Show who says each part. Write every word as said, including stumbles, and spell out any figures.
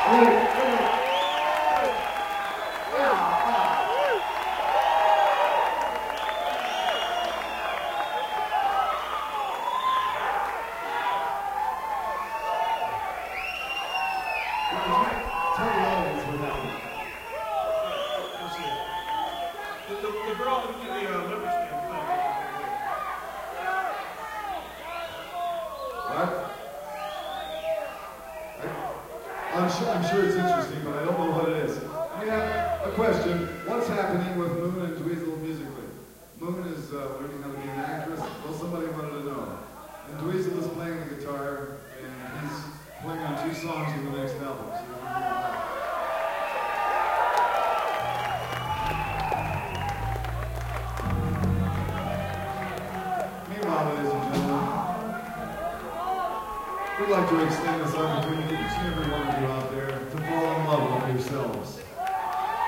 Speaker 1: I'm sure, I'm sure it's interesting, but I don't know what it is. I have a question. What's happening with Moon and Dweezil musically? Moon is uh, learning how to be an actress. Well, somebody wanted to know. And Dweezil is playing the guitar, and he's playing on two songs in the next album. So meanwhile, ladies and gentlemen, we'd like to extend this opportunity to each and every one of you out there to fall in love with yourselves.